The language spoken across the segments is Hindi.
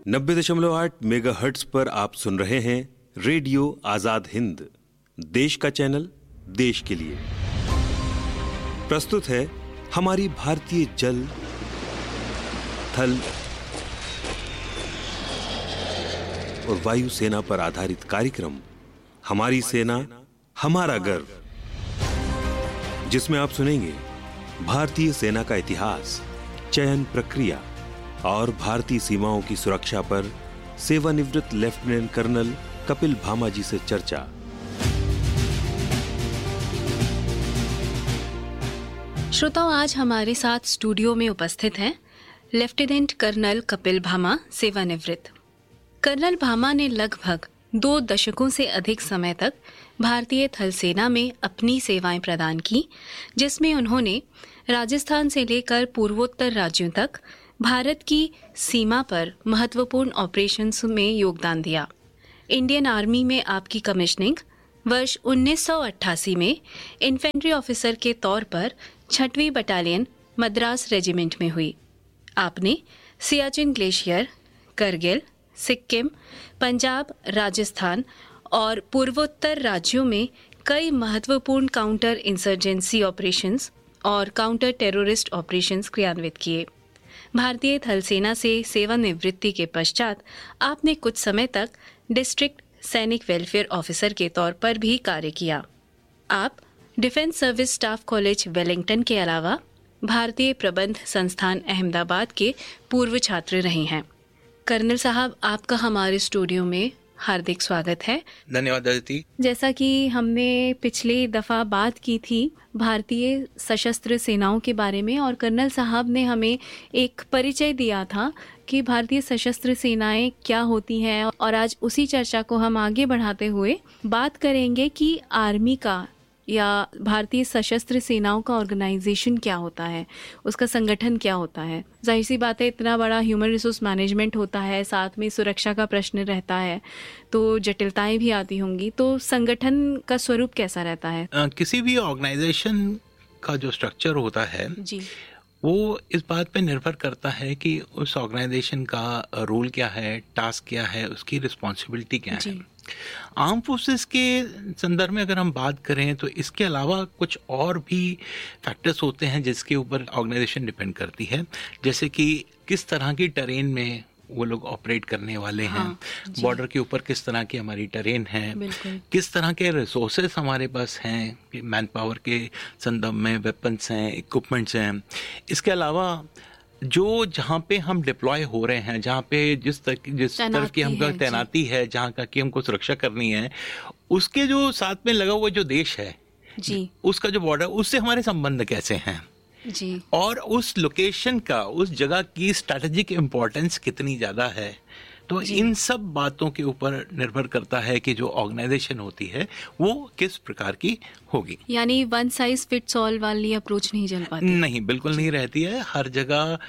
90.8 मेगाहर्ट्ज पर आप सुन रहे हैं रेडियो आजाद हिंद, देश का चैनल, देश के लिए। प्रस्तुत है हमारी भारतीय जल, थल और वायु सेना पर आधारित कार्यक्रम हमारी सेना, हमारा गर्व, जिसमें आप सुनेंगे भारतीय सेना का इतिहास, चयन प्रक्रिया और भारतीय सीमाओं की सुरक्षा पर सेवानिवृत्त लेफ्टिनेंट कर्नल कपिल भामा जी से चर्चा। श्रोताओं, आज हमारे साथ स्टूडियो में उपस्थित हैं लेफ्टिनेंट कर्नल कपिल भामा, सेवानिवृत्त। कर्नल भामा ने लगभग 2 दशकों से अधिक समय तक भारतीय थल सेना में अपनी सेवाएं प्रदान की, जिसमें उन्होंने राजस्थान से लेकर पूर्वोत्तर राज्यों तक भारत की सीमा पर महत्वपूर्ण ऑपरेशंस में योगदान दिया। इंडियन आर्मी में आपकी कमिश्निंग वर्ष 1988 में इन्फेंट्री ऑफिसर के तौर पर 6वीं बटालियन मद्रास रेजिमेंट में हुई। आपने सियाचिन ग्लेशियर, करगिल, सिक्किम, पंजाब, राजस्थान और पूर्वोत्तर राज्यों में कई महत्वपूर्ण काउंटर इंसर्जेंसी ऑपरेशंस और काउंटर टेररिस्ट ऑपरेशंस क्रियान्वित किए। भारतीय थल सेना से सेवानिवृत्ति के पश्चात आपने कुछ समय तक डिस्ट्रिक्ट सैनिक वेलफेयर ऑफिसर के तौर पर भी कार्य किया। आप defence service staff college Wellington के अलावा भारतीय प्रबंध संस्थान अहमदाबाद के पूर्व छात्र रहे हैं। कर्नल साहब, आपका हमारे स्टूडियो में हार्दिक स्वागत है। धन्यवाद अदिति। जैसा कि हमने पिछली दफ़ा बात की थी भारतीय सशस्त्र सेनाओं के बारे में, और कर्नल साहब ने हमें एक परिचय दिया था कि भारतीय सशस्त्र सेनाएं क्या होती हैं, और आज उसी चर्चा को हम आगे बढ़ाते हुए बात करेंगे कि आर्मी का या भारतीय सशस्त्र सेनाओं का ऑर्गेनाइजेशन क्या होता है, उसका संगठन क्या होता है। जाहिर सी बात है, इतना बड़ा ह्यूमन रिसोर्स मैनेजमेंट होता है, साथ में सुरक्षा का प्रश्न रहता है, तो जटिलताएं भी आती होंगी। तो संगठन का स्वरूप कैसा रहता है? किसी भी ऑर्गेनाइजेशन का जो स्ट्रक्चर होता है जी, वो इस बात पे निर्भर करता है कि उस ऑर्गेनाइजेशन का रोल क्या है, टास्क क्या है, उसकी रिस्पॉन्सिबिलिटी क्या है। आर्म फोर्सेस के संदर्भ में अगर हम बात करें तो इसके अलावा कुछ और भी फैक्टर्स होते हैं जिसके ऊपर ऑर्गेनाइजेशन डिपेंड करती है, जैसे कि किस तरह की टेरेन में वो लोग ऑपरेट करने वाले हैं, बॉर्डर के ऊपर किस तरह की हमारी टेरेन है, किस तरह के रिसोर्सेस हमारे पास हैं, मैन पावर के संदर्भ में वेपन्स हैं, इक्विपमेंट्स हैं। इसके अलावा जो जहाँ पे हम डिप्लॉय हो रहे हैं, जहाँ पे जिस तरफ की हमको तैनाती है, जहाँ का की हमको सुरक्षा करनी है, उसके जो साथ में लगा हुआ जो देश है जी, उसका जो बॉर्डर, उससे हमारे संबंध कैसे हैं जी, और उस लोकेशन का, उस जगह की स्ट्रैटेजिक इम्पोर्टेंस कितनी ज़्यादा है। तो इन सब बातों के ऊपर निर्भर करता है कि जो ऑर्गेनाइजेशन होती है वो किस प्रकार की होगी। यानी वन साइज फिट्स ऑल वाली अप्रोच नहीं चल पाती? नहीं, बिल्कुल नहीं रहती है। हर जगह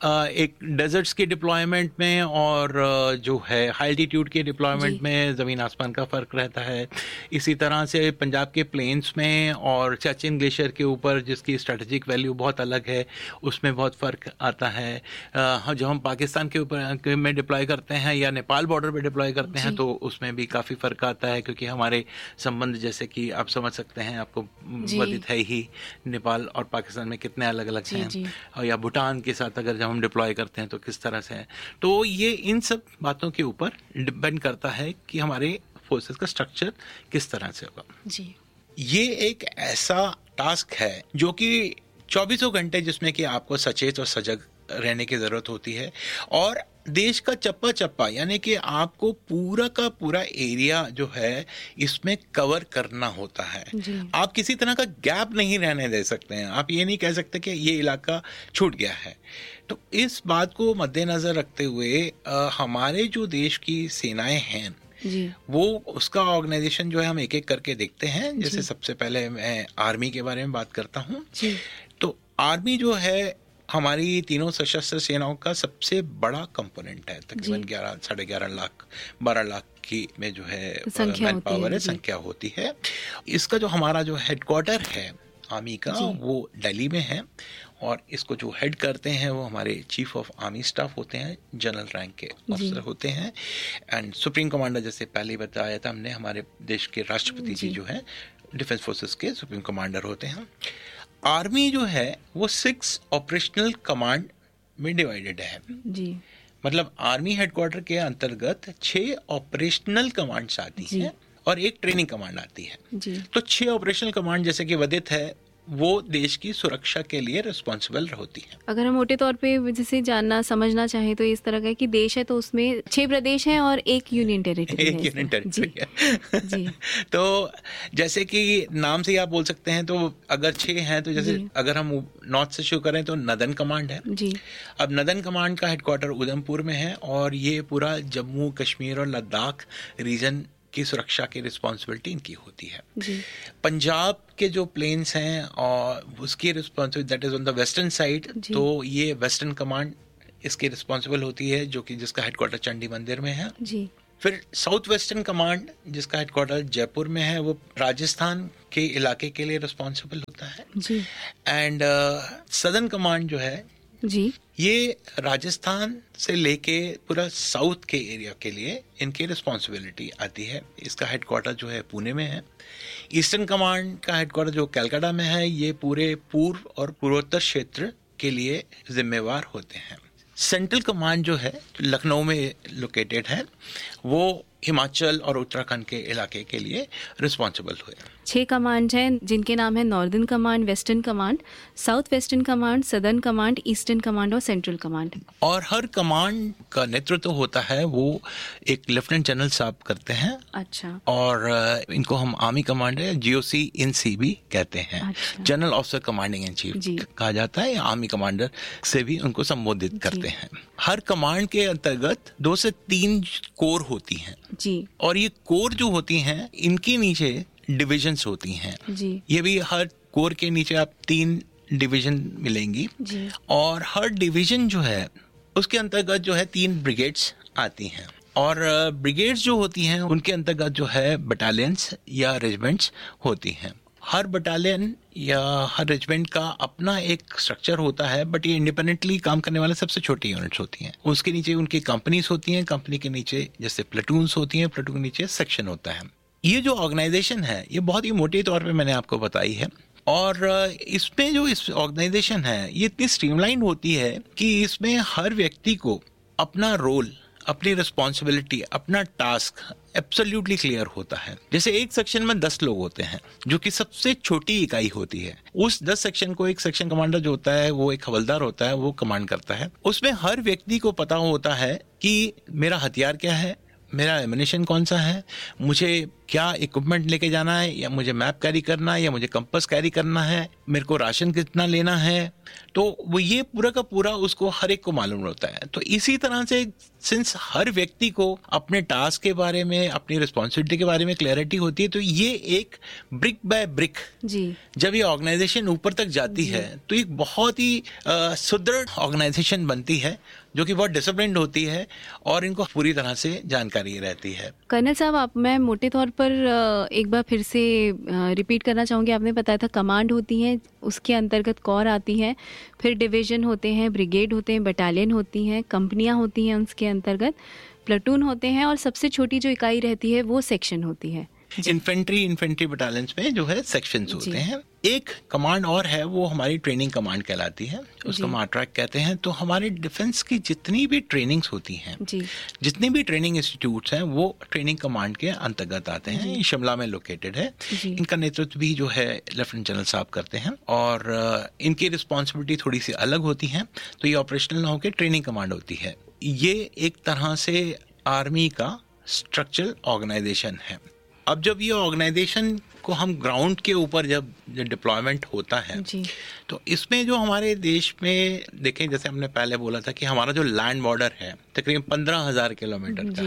एक डेजर्ट्स की डिप्लॉयमेंट में और जो है हाई एल्टीट्यूड के डिप्लॉयमेंट में ज़मीन आसमान का फ़र्क रहता है। इसी तरह से पंजाब के प्लेन्स में और सियाचिन ग्लेशियर के ऊपर जिसकी स्ट्रेटेजिक वैल्यू बहुत अलग है, उसमें बहुत फ़र्क आता है। जो हम पाकिस्तान के ऊपर में डिप्लॉय करते हैं या नेपाल बॉर्डर पे डिप्लॉय करते हैं तो उसमें भी काफ़ी फ़र्क आता है, क्योंकि हमारे संबंध, जैसे कि आप समझ सकते हैं, आपको वर्णित है ही, नेपाल और पाकिस्तान में कितने अलग अलग हैं, या भूटान के साथ अगर हम डिप्लॉय करते हैं तो किस तरह से है। तो ये इन सब बातों के ऊपर डिपेंड करता है कि हमारे फोर्सेस का स्ट्रक्चर किस तरह से होगा जी। ये एक ऐसा टास्क है जो कि 24 घंटे जिसमें कि आपको सचेत और सजग रहने की जरूरत होती है, और देश का चप्पा चप्पा, यानी कि आपको पूरा का पूरा एरिया जो है इसमें कवर करना होता है। आप किसी तरह का गैप नहीं रहने दे सकते हैं। आप ये नहीं कह सकते कि ये इलाका छूट गया है। तो इस बात को मद्देनजर रखते हुए हमारे जो देश की सेनाएं हैं वो उसका ऑर्गेनाइजेशन जो है हम एक एक करके देखते हैं। जैसे सबसे पहले मैं आर्मी के बारे में बात करता हूँ। तो आर्मी जो है हमारी तीनों सशस्त्र सेनाओं का सबसे बड़ा कंपोनेंट है। तकरीबन 11-11.5 लाख 12 लाख की में जो है मैन पावर है, संख्या होती है। इसका जो हमारा जो हेडक्वार्टर है आर्मी का वो दिल्ली में है, और इसको जो हेड करते हैं वो हमारे चीफ ऑफ आर्मी स्टाफ होते हैं, जनरल रैंक के ऑफिसर होते हैं। एंड सुप्रीम कमांडर, जैसे पहले बताया था हमने, हमारे देश के राष्ट्रपति जी जो है डिफेंस फोर्सेस के सुप्रीम कमांडर होते हैं। आर्मी जो है वो 6 ऑपरेशनल कमांड में डिवाइडेड है जी। मतलब आर्मी हेडक्वार्टर के अंतर्गत 6 ऑपरेशनल कमांड्स आती हैं और एक ट्रेनिंग कमांड आती है जी। तो 6 ऑपरेशनल कमांड जैसे कि विदित है वो देश की सुरक्षा के लिए रिस्पॉन्सिबल होती है। अगर हम मोटे तौर पे जैसे जानना समझना चाहें तो इस तरह का कि देश है तो उसमें 6 प्रदेश हैं और एक यूनियन टेरिटरी है। एक यूनियन टेरिटरी है जी। तो जैसे कि नाम से ही आप बोल सकते हैं, तो अगर 6 हैं तो जैसे अगर हम नॉर्थ से शुरू करें तो नदन कमांड है जी। अब नदन कमांड का हेडक्वार्टर उधमपुर में है और ये पूरा जम्मू कश्मीर और लद्दाख रीजन की सुरक्षा की रिस्पॉन्सिबिलिटी इनकी होती है जी। पंजाब के जो प्लेन्स हैं और उसकी responsibility that is on the western side, तो ये वेस्टर्न कमांड इसकी रिस्पॉन्सिबल होती है जो कि जिसका हेडक्वार्टर चंडी मंदिर में है जी। फिर साउथ वेस्टर्न कमांड जिसका हेडक्वार्टर जयपुर में है वो राजस्थान के इलाके के लिए रिस्पॉन्सिबल होता है जी। एंड सदर्न कमांड जो है जी, ये राजस्थान से लेके पूरा साउथ के एरिया के लिए इनकी रिस्पॉन्सिबिलिटी आती है। इसका हेडक्वार्टर जो है पुणे में है। ईस्टर्न कमांड का हेडक्वार्टर जो कलकत्ता में है, ये पूरे पूर्व और पूर्वोत्तर क्षेत्र के लिए जिम्मेवार होते हैं। सेंट्रल कमांड जो है लखनऊ में लोकेटेड है, वो हिमाचल और उत्तराखंड के इलाके के लिए रिस्पॉन्सिबल हुए। 6 कमांड हैं जिनके नाम है northern command, western command, south western command, southern command, eastern command और सेंट्रल कमांड। और हर कमांड का नेतृत्व होता है वो एक लेफ्टिनेंट जनरल साहब करते हैं। अच्छा। और इनको हम आर्मी कमांडर GOC इन सी भी कहते हैं। अच्छा। General officer commanding in chief कहा जाता है, या आर्मी कमांडर से भी उनको संबोधित करते हैं। हर कमांड के अंतर्गत 2 से 3 कोर होती हैं जी। और ये कोर जो होती हैं इनके नीचे डिविजन्स होती हैं जी। ये भी हर कोर के नीचे आप 3 डिवीजन मिलेंगी जी। और हर डिवीजन जो है उसके अंतर्गत जो है 3 ब्रिगेड्स आती हैं और ब्रिगेड्स जो होती हैं उनके अंतर्गत जो है बटालियंस या रेजिमेंट्स होती हैं। हर बटालियन या हर रेजिमेंट का अपना एक स्ट्रक्चर होता है, बट ये इंडिपेंडेंटली काम करने वाले सबसे छोटी यूनिट्स होती हैं। उसके नीचे उनकी कंपनीज होती हैं, कंपनी के नीचे जैसे प्लेटून्स होती हैं, प्लेटून के नीचे सेक्शन होता है। ये जो ऑर्गेनाइजेशन है ये बहुत ही मोटे तौर पे मैंने आपको बताई है और इसमें जो इस ऑर्गेनाइजेशन है ये इतनी स्ट्रीमलाइन होती है कि इसमें हर व्यक्ति को अपना रोल, अपनी रिस्पॉन्सिबिलिटी, अपना टास्क एब्सोल्युटली क्लियर होता है। जैसे एक सेक्शन में 10 लोग होते हैं जो कि सबसे छोटी इकाई होती है। उस 10 सेक्शन को एक सेक्शन कमांडर जो होता है वो एक हवलदार होता है, वो कमांड करता है। उसमें हर व्यक्ति को पता होता है कि मेरा हथियार क्या है, मेरा एमिनेशन कौन सा है, मुझे क्या इक्विपमेंट लेके जाना है, या मुझे मैप कैरी करना है, या मुझे कंपास कैरी करना है, मेरे को राशन कितना लेना है, तो वो ये पूरा का पूरा उसको हर एक को मालूम होता है। तो इसी तरह से सिंस हर व्यक्ति को अपने टास्क के बारे में, अपनी रिस्पॉन्सिबिलिटी के बारे में क्लैरिटी होती है, तो ये एक ब्रिक बाय ब्रिक जब ये ऑर्गेनाइजेशन ऊपर तक जाती है तो एक बहुत ही सुदृढ़ ऑर्गेनाइजेशन बनती है जो कि बहुत डिसिप्लिन्ड होती है और इनको पूरी तरह से जानकारी रहती है। कर्नल साहब, मैं मोटे तौर पर एक बार फिर से रिपीट करना चाहूँगी। आपने बताया था कमांड होती है, उसके अंतर्गत कोर आती है, फिर डिवीजन होते हैं, ब्रिगेड होते हैं, बटालियन होती हैं, कंपनियां होती हैं, उसके अंतर्गत प्लेटून होते हैं और सबसे छोटी जो इकाई रहती है वो सेक्शन होती है। इन्फेंट्री बटालियंस में जो है सेक्शंस होते हैं। एक कमांड और है वो हमारी ट्रेनिंग कमांड कहलाती है, उसको माट्रैक कहते हैं। तो हमारे डिफेंस की जितनी भी ट्रेनिंग्स होती हैं, जितनी भी ट्रेनिंग इंस्टीट्यूट्स हैं वो ट्रेनिंग कमांड के अंतर्गत आते हैं। ये शिमला में लोकेटेड है। इनका नेतृत्व भी जो है लेफ्टिनेंट जनरल साहब करते हैं और इनकी रिस्पॉन्सिबिलिटी थोड़ी सी अलग होती है। तो ये ऑपरेशनल ना होकर ट्रेनिंग कमांड होती है। ये एक तरह से आर्मी का स्ट्रक्चरल ऑर्गेनाइजेशन है। अब जब ये ऑर्गेनाइजेशन को हम ग्राउंड के ऊपर जब डिप्लॉयमेंट होता है तो इसमें जो हमारे देश में देखें, जैसे हमने पहले बोला था कि हमारा जो लैंड बॉर्डर है तकरीबन 15,000 किलोमीटर का है।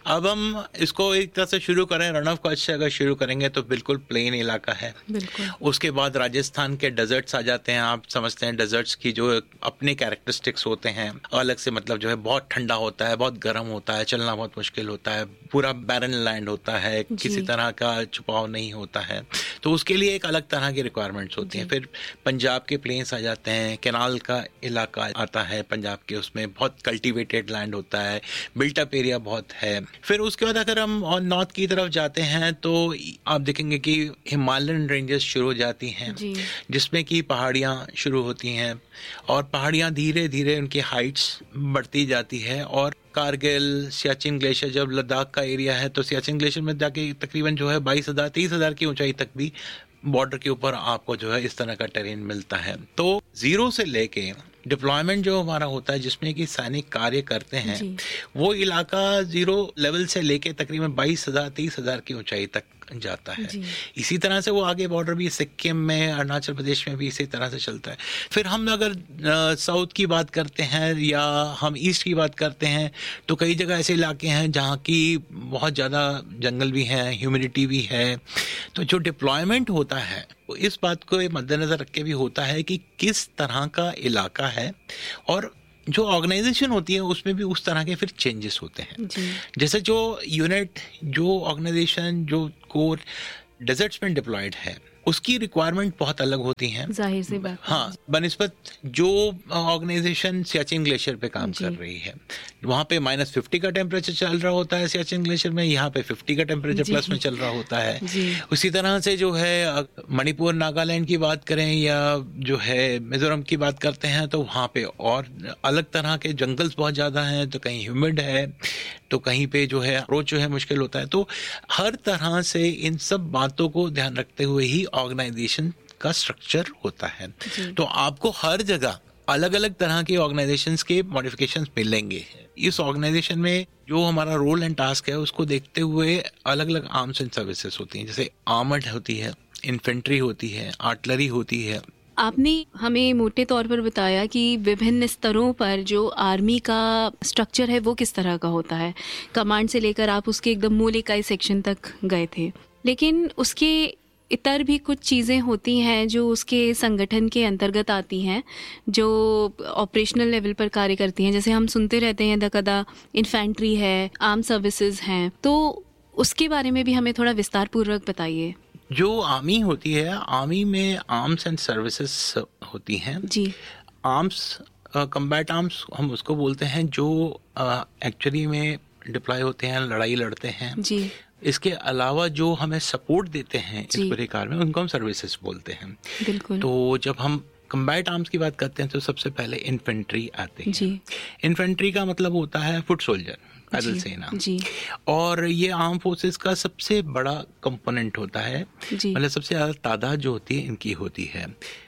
अब हम इसको एक तरह से शुरू करें, रन ऑफ कच्छ से अगर शुरू करेंगे तो बिल्कुल प्लेन इलाका है। बिल्कुल। उसके बाद राजस्थान के डेजर्ट्स आ जाते हैं। आप समझते हैं डेजर्ट्स की जो अपने कैरेक्टरिस्टिक्स होते हैं अलग से, मतलब जो है बहुत ठंडा होता है, बहुत गर्म होता है, चलना बहुत मुश्किल होता है, पूरा बैरन लैंड होता है, किसी तरह का छुपाव नहीं होता है, तो उसके लिए एक अलग तरह की रिक्वायरमेंट्स होती हैं। फिर पंजाब के प्लेन्स आ जाते हैं, कैनाल का इलाका आता है पंजाब के, उसमें बहुत कल्टीवेटेड लैंड होता है, बिल्ट अप एरिया बहुत है। फिर उसके बाद अगर हम नॉर्थ की तरफ जाते हैं तो आप देखेंगे कि हिमालयन रेंजेस शुरू हो जाती हैं, जिसमें कि पहाड़ियाँ शुरू होती हैं और पहाड़ियाँ धीरे धीरे उनकी हाइट्स बढ़ती जाती है। और कारगिल, सियाचिन ग्लेशियर, जब लद्दाख का एरिया है तो सियाचिन ग्लेशियर में जाके तकरीबन जो है 22,000-23,000 की ऊंचाई तक भी बॉर्डर के ऊपर आपको जो है इस तरह का टेरेन मिलता है। तो जीरो से लेके डिप्लॉयमेंट जो हमारा होता है जिसमें कि सैनिक कार्य करते हैं, वो इलाका जीरो लेवल से लेके तकरीबन 22,000-23,000 की ऊंचाई तक जाता है। इसी तरह से वो आगे बॉर्डर भी सिक्किम में, अरुणाचल प्रदेश में भी इसी तरह से चलता है। फिर हम अगर साउथ की बात करते हैं या हम ईस्ट की बात करते हैं तो कई जगह ऐसे इलाके हैं जहाँ की बहुत ज़्यादा जंगल भी हैं, ह्यूमिडिटी भी है। तो जो डिप्लॉयमेंट होता है वो इस बात को मद्देनजर रख के भी होता है कि किस तरह का इलाका है, और जो ऑर्गेनाइजेशन होती है उसमें भी उस तरह के फिर चेंजेस होते हैं। जैसे जो यूनिट, जो ऑर्गेनाइजेशन, जो कोर डेजर्ट्स में डिप्लॉयड है उसकी रिक्वायरमेंट बहुत अलग होती हैं, जाहिर सी बात। हाँ, बनिस्बत जो ऑर्गेनाइजेशन सियाचिन ग्लेशियर पे काम कर रही है, वहाँ पे -50 का टेम्परेचर चल रहा होता है सियाचिन ग्लेशियर में, यहाँ पे 50 का टेम्परेचर प्लस में चल रहा होता है। उसी तरह से जो है मणिपुर, नागालैंड की बात करें या जो है मिजोरम की बात करते हैं तो वहाँ पे और अलग तरह के जंगल्स बहुत ज़्यादा हैं, तो कहीं ह्यूमिड है तो कहीं पे जो है अप्रोच जो है मुश्किल होता है। तो हर तरह से इन सब बातों को ध्यान रखते हुए ही ऑर्गेनाइजेशन का स्ट्रक्चर होता है। तो आपको हर जगह अलग अलग तरह के ऑर्गेनाइजेशंस के मॉडिफिकेशंस मिलेंगे। इस ऑर्गेनाइजेशन में जो हमारा रोल एंड टास्क है उसको देखते हुए अलग अलग आर्म्स एंड सर्विसेज होती हैं, जैसे आर्मर्ड होती है, इन्फेंट्री होती है, आर्टिलरी होती है। आपने हमें मोटे तौर पर बताया कि विभिन्न स्तरों पर जो आर्मी का स्ट्रक्चर है वो किस तरह का होता है, कमांड से लेकर आप उसके एकदम मूल इकाई सेक्शन तक गए थे, लेकिन उसके इतर भी कुछ चीज़ें होती हैं जो उसके संगठन के अंतर्गत आती हैं, जो ऑपरेशनल लेवल पर कार्य करती हैं। जैसे हम सुनते रहते हैं दकदा इन्फेंट्री है, आर्म सर्विसेज हैं, तो उसके बारे में भी हमें थोड़ा विस्तार पूर्वक बताइए। जो आर्मी होती है, आर्मी में आर्म्स एंड सर्विसेज होती हैं जी। आर्म्स, कम्बैट आर्म्स हम उसको बोलते हैं जो एक्चुअली में डिप्लॉय होते हैं, लड़ाई लड़ते हैं जी। इसके अलावा जो हमें सपोर्ट देते हैं इस पूरे कार्य में उनको हम सर्विसेज बोलते हैं। बिल्कुल। तो जब हम कम्बैट आर्म्स की बात करते हैं तो सबसे पहले इन्फेंट्री आते हैं जी। इन्फेंट्री का मतलब होता है फुट सोल्जर, पैदल सेना जी। और ये आर्म फोर्सेस का सबसे बड़ा कंपोनेंट होता है, मतलब सबसे ज्यादा तादाद जो होती है इनकी होती है।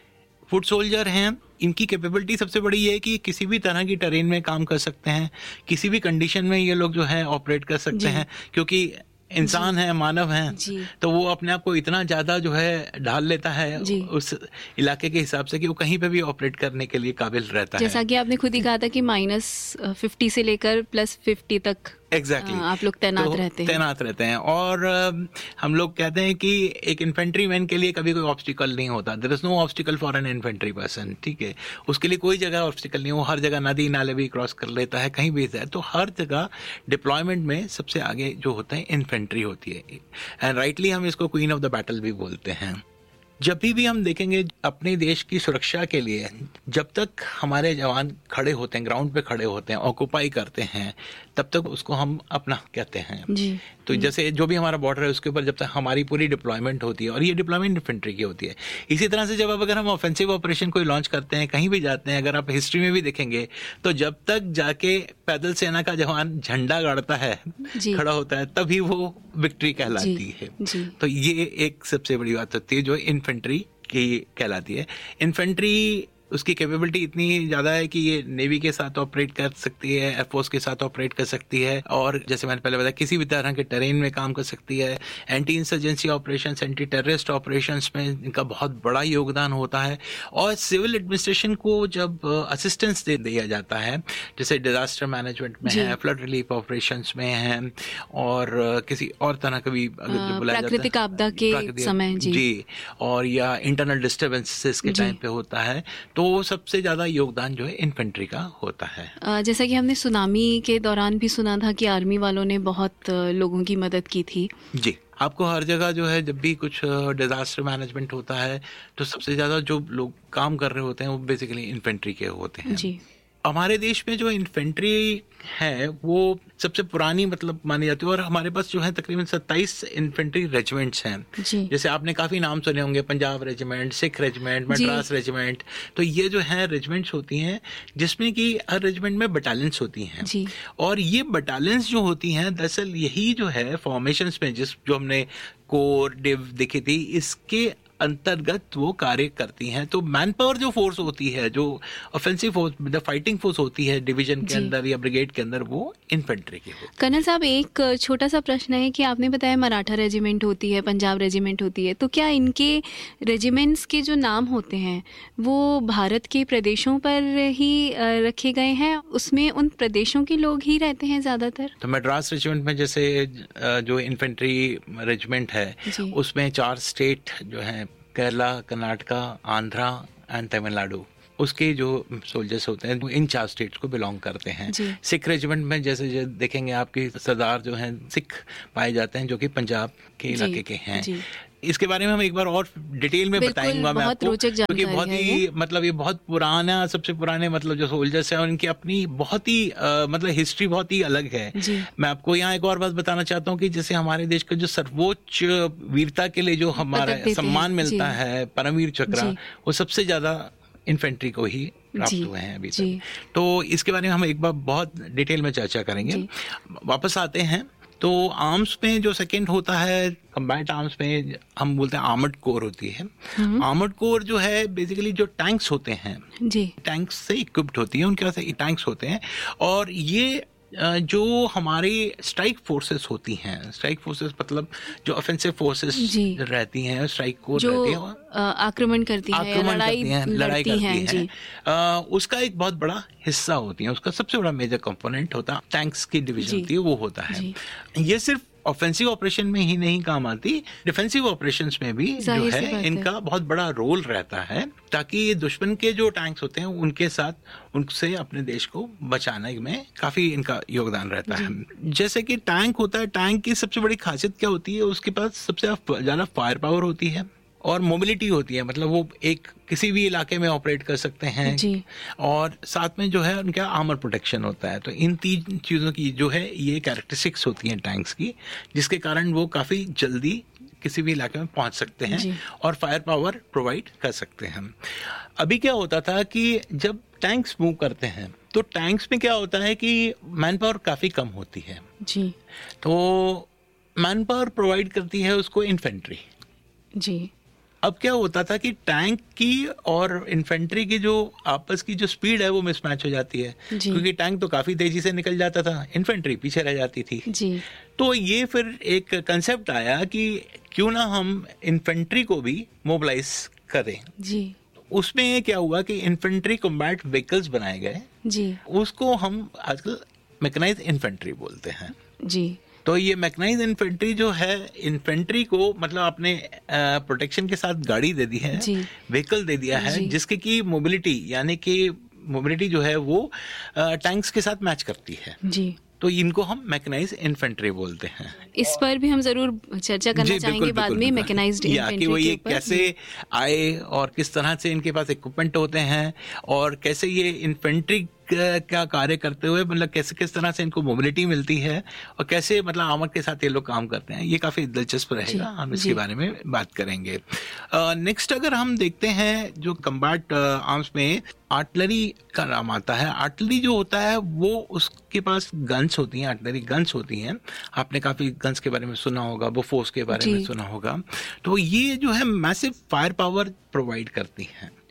फुट सोल्जर हैं, इनकी कैपेबिलिटी सबसे बड़ी ये है कि किसी भी तरह की टेरेन में काम कर सकते हैं, किसी भी कंडीशन में ये लोग जो है ऑपरेट कर सकते हैं, क्योंकि इंसान है, मानव है, तो वो अपने आप को इतना ज्यादा जो है ढाल लेता है उस इलाके के हिसाब से कि वो कहीं पे भी ऑपरेट करने के लिए काबिल रहता है। जैसा कि आपने खुद ही कहा था कि -50 से लेकर +50 तक एग्जैक्टली आप लोग तैनात रहते हैं। और हम लोग कहते हैं कि एक इन्फेंट्री मैन के लिए कभी कोई ऑब्स्टिकल नहीं होता, there is no obstacle for an infantry person, ठीक है। उसके लिए कोई जगह ऑब्स्टिकल नहीं, वो हर जगह नदी नाले भी क्रॉस कर लेता है, कहीं भी है। तो हर जगह डिप्लॉयमेंट में सबसे आगे जो होता है इन्फेंट्री होती है, एंड राइटली हम इसको क्वीन ऑफ द बैटल भी बोलते हैं। जब भी हम देखेंगे अपने देश की सुरक्षा के लिए, जब तक हमारे जवान खड़े होते हैं, ग्राउंड पे खड़े होते हैं, ऑक्यूपाई करते हैं, तब तक उसको हम अपना कहते हैं जी। तो जैसे जो भी हमारा बॉर्डर है उसके ऊपर जब तक हमारी पूरी डिप्लॉयमेंट होती है, और ये डिप्लॉयमेंट इन्फेंट्री की होती है। इसी तरह से जब अगर हम ऑफेंसिव ऑपरेशन कोई लॉन्च करते हैं, कहीं भी जाते हैं, अगर आप हिस्ट्री में भी देखेंगे तो जब तक जाके पैदल सेना का जवान झंडा गाड़ता है, खड़ा होता है, तभी वो विक्ट्री कहलाती है। तो ये एक सबसे बड़ी बात होती है जो इन्फेंट्री की कहलाती है। इन्फेंट्री उसकी कैपेबिलिटी इतनी ज़्यादा है कि ये नेवी के साथ ऑपरेट कर सकती है, एयरफोर्स के साथ ऑपरेट कर सकती है, और जैसे मैंने पहले बताया किसी भी तरह के टेरेन में काम कर सकती है। Anti insurgency operation, anti terrorist operations में इनका बहुत बड़ा योगदान होता है। और सिविल एडमिनिस्ट्रेशन को जब असिस्टेंस दे दिया जाता है, जैसे डिजास्टर मैनेजमेंट में है, फ्लड रिलीफ ऑपरेशंस में है, और किसी और तरह का भी प्राकृतिक आपदा के समय जी, और या इंटरनल डिस्टर्बेंसेस के टाइम पे होता है, तो सबसे ज्यादा योगदान जो है इन्फेंट्री का होता है। जैसा कि हमने सुनामी के दौरान भी सुना था कि आर्मी वालों ने बहुत लोगों की मदद की थी। जी, आपको हर जगह जो है जब भी कुछ डिजास्टर मैनेजमेंट होता है तो सबसे ज्यादा जो लोग काम कर रहे होते हैं वो बेसिकली इन्फेंट्री के होते हैं। जी, हमारे देश में जो इन्फेंट्री है वो सबसे पुरानी मतलब मानी जाती है, और हमारे पास जो है तकरीबन 27 इन्फेंट्री रेजिमेंट्स हैं। जैसे आपने काफी नाम सुने होंगे, Punjab regiment, Sikh regiment, Madras regiment. तो ये जो है रेजिमेंट्स होती हैं जिसमें कि हर रेजिमेंट में बटालियंस होती हैं, और ये बटालियंस जो होती हैं दरअसल यही जो है फॉर्मेशंस में जो हमने कोर डिव देखी थी, इसके अंतर्गत वो कार्य करती हैं। तो मैन पावर जो फोर्स होती है, जो ऑफेंसिव फोर्स, मतलब फाइटिंग फोर्स होती है डिवीजन के अंदर या ब्रिगेड के अंदर, वो इन्फेंट्री की होती है। कर्नल साहब, एक छोटा सा प्रश्न है कि आपने बताया मराठा रेजिमेंट होती है, पंजाब रेजिमेंट होती है, तो क्या इनके रेजिमेंट्स के जो नाम होते हैं वो भारत के प्रदेशों पर ही रखे गए हैं? उसमें उन प्रदेशों के लोग ही रहते हैं ज्यादातर? तो मद्रास रेजिमेंट में जैसे जो इन्फेंट्री रेजिमेंट है उसमें 4 स्टेट जो है, केरला, कर्नाटका, आंध्रा एंड तमिलनाडु, उसके जो सोल्जर्स होते हैं इन 4 स्टेट्स को बिलोंग करते हैं। सिख रेजिमेंट में जैसे देखेंगे आपके सरदार जो हैं सिख पाए जाते हैं, जो कि पंजाब के इलाके के हैं। इसके बारे में हम एक बार और डिटेल में बताएंगा मैं आपको, क्योंकि बहुत ही मतलब ये बहुत पुराना, सबसे पुराने मतलब जो सोल्जर्स हैं, और इनकी अपनी बहुत ही मतलब हिस्ट्री बहुत ही अलग है। मैं आपको यहाँ एक और बात बताना चाहता हूँ कि जैसे हमारे देश का जो सर्वोच्च वीरता के लिए जो हमारा सम्मान मिलता है, परमवीर चक्र, वो सबसे ज्यादा इन्फेंट्री को ही प्राप्त हुए हैं अभी तक। तो इसके बारे में हम एक बार बहुत डिटेल में चर्चा करेंगे। वापस आते हैं तो आर्म्स में जो सेकंड होता है, कम्बैट आर्म्स में हम बोलते हैं आर्मर्ड कोर होती है। आर्मर्ड कोर जो है बेसिकली जो टैंक्स होते हैं, टैंक्स से इक्विप्ड होती है, उनके पास टैंक्स होते हैं, और ये जो हमारी स्ट्राइक फोर्सेस होती हैं, स्ट्राइक फोर्सेस मतलब जो ऑफेंसिव फोर्सेस रहती हैं, स्ट्राइक कोर रहती है, आक्रमण करती हैं, लड़ाई करती हैं, उसका एक बहुत बड़ा हिस्सा होती है। उसका सबसे बड़ा मेजर कंपोनेंट होता है टैंक्स की डिवीजन होती है, वो होता है। ये सिर्फ ऑफेंसिव ऑपरेशन में ही नहीं काम आती, डिफेंसिव ऑपरेशंस में भी जो है इनका बहुत बड़ा रोल रहता है, ताकि दुश्मन के जो टैंक्स होते हैं उनके साथ उनसे अपने देश को बचाने में काफी इनका योगदान रहता है। जैसे कि टैंक होता है, टैंक की सबसे बड़ी खासियत क्या होती है, उसके पास सबसे ज्यादा फायर पावर होती है और मोबिलिटी होती है, मतलब वो एक किसी भी इलाके में ऑपरेट कर सकते हैं जी। और साथ में जो है उनका आर्मर प्रोटेक्शन होता है। तो इन 3 चीज़ों की जो है ये कैरेक्टरिस्टिक्स होती हैं टैंक्स की, जिसके कारण वो काफ़ी जल्दी किसी भी इलाके में पहुंच सकते हैं और फायर पावर प्रोवाइड कर सकते हैं। अभी क्या होता था कि जब टैंक्स मूव करते हैं तो टैंक्स में क्या होता है कि मैन पावर काफ़ी कम होती है जी। तो मैन पावर प्रोवाइड करती है उसको इन्फेंट्री जी। अब क्या होता था कि टैंक की और इन्फेंट्री की जो आपस की जो स्पीड है वो मिसमैच हो जाती है, क्योंकि टैंक तो काफी तेजी से निकल जाता था, इन्फेंट्री पीछे रह जाती थी जी। तो ये फिर एक कंसेप्ट आया कि क्यों ना हम इन्फेंट्री को भी मोबिलाइज करें जी। उसमें क्या हुआ कि इन्फेंट्री कॉम्बैट व्हीकल्स बनाए गए जी। उसको हम आजकल मैकेनाइज्ड इन्फेंट्री बोलते हैं जी। तो ये मैकेनाइज्ड इन्फेंट्री जो है, इन्फेंट्री को मतलब आपने प्रोटेक्शन के साथ गाड़ी दे दी है, व्हीकल दे दिया है, जिसके की मोबिलिटी यानी कि मोबिलिटी जो है वो टैंक्स के साथ मैच करती है जी। तो इनको हम मैकेनाइज्ड इन्फेंट्री बोलते हैं। इस पर भी हम जरूर चर्चा करना चाहेंगे बाद में, मैकेनाइज्ड इन्फेंट्री वो ये कैसे आए और किस तरह से इनके पास इक्विपमेंट होते हैं और कैसे ये इन्फेंट्री क्या कार्य करते हुए मतलब कैसे किस तरह से इनको मोबिलिटी मिलती है और कैसे मतलब आर्मर के साथ ये लोग काम करते हैं, ये काफी दिलचस्प रहेगा, हम इसके बारे में बात करेंगे। नेक्स्ट अगर हम देखते हैं जो कम्बैट आर्म्स में आर्टिलरी का नाम आता है। आर्टिलरी जो होता है वो उसके पास गन्स होती हैं, आर्टिलरी गन्स होती हैं। आपने काफी गन्स के बारे में सुना होगा, बोफोर्स के बारे में सुना होगा। तो ये जो है मैसिव फायर पावर प्रोवाइड करती हैं।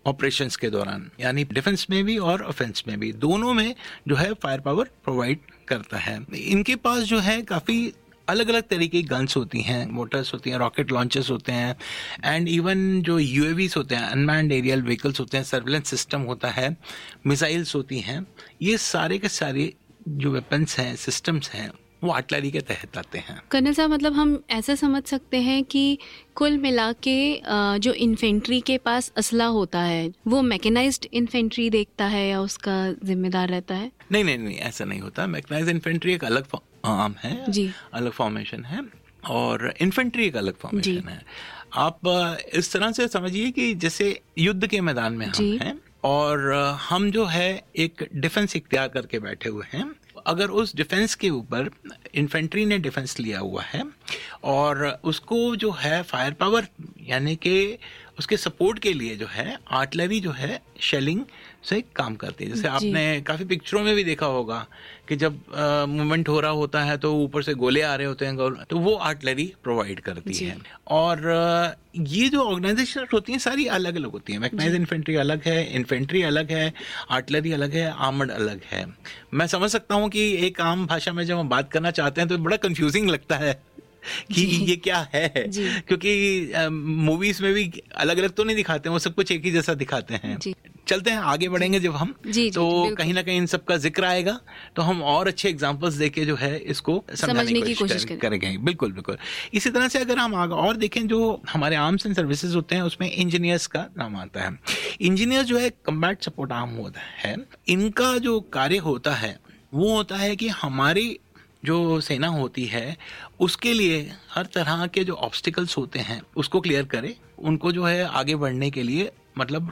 ऑपरेशंस के दौरान, यानी डिफेंस में भी और ऑफेंस में भी, दोनों में जो है फायर पावर प्रोवाइड करता है। इनके पास जो है काफ़ी अलग अलग तरीके की गन्स होती हैं, मोटर्स होती हैं, रॉकेट लॉन्चर्स होते हैं, एंड इवन जो यूएवीज होते हैं, अनमैन्ड एरियल व्हीकल्स होते हैं, सर्विलेंस सिस्टम होता है, मिसाइल्स होती हैं। ये सारे के सारे जो वेपन्स हैं, सिस्टम्स हैं, वो आर्टिलरी के तहत आते हैं। कर्नल साहब, मतलब हम ऐसा समझ सकते हैं कि कुल मिला के जो इन्फेंट्री के पास असला होता है वो मैकेनाइज्ड इन्फेंट्री देखता है या उसका जिम्मेदार रहता है? नहीं, ऐसा नहीं होता। मैकेनाइज्ड इन्फेंट्री एक अलग आर्म है जी, अलग फॉर्मेशन है, और इन्फेंट्री एक अलग फॉर्मेशन है। आप इस तरह से समझिए कि जैसे युद्ध के मैदान में हम हैं और हम जो है एक डिफेंस इख्तियार करके बैठे हुए हैं। अगर उस डिफेंस के ऊपर इन्फेंट्री ने डिफेंस लिया हुआ है और उसको जो है फायर पावर यानी कि उसके सपोर्ट के लिए जो है आर्टिलरी जो है शेलिंग से काम करती है। जैसे आपने काफ़ी पिक्चरों में भी देखा होगा कि जब मूवमेंट हो रहा होता है तो ऊपर से गोले आ रहे होते हैं, तो वो आर्टिलरी प्रोवाइड करती है। और ये जो ऑर्गेनाइजेशन होती हैं सारी अलग अलग होती हैं। मैकेनाइज्ड इन्फेंट्री अलग है, इन्फेंट्री अलग है, आर्टिलरी अलग है, आर्मर्ड अलग है। मैं समझ सकता हूँ कि एक आम भाषा में जब हम बात करना चाहते हैं तो बड़ा कंफ्यूजिंग लगता है कि ये क्या है, क्योंकि मूवीज में भी अलग अलग तो नहीं दिखाते हैं, वो सब कुछ एक ही जैसा दिखाते हैं। चलते हैं आगे बढ़ेंगे जब हम तो कहीं ना कहीं इन सब का जिक्र आएगा तो हम और अच्छे एग्जांपल्स देके जो है इसको समझने की कोशिश करेंगे। बिल्कुल। इसी तरह से अगर हम आगे और देखें, जो हमारे आर्म्स एंड सर्विसेज होते हैं उसमें इंजीनियर्स का नाम आता है। इंजीनियर जो है कम्बैट सपोर्ट आर्म होता है। इनका जो कार्य होता है वो होता है कि हमारी जो सेना होती है उसके लिए हर तरह के जो ऑब्स्टिकल्स होते हैं उसको क्लियर करे, उनको जो है आगे बढ़ने के लिए मतलब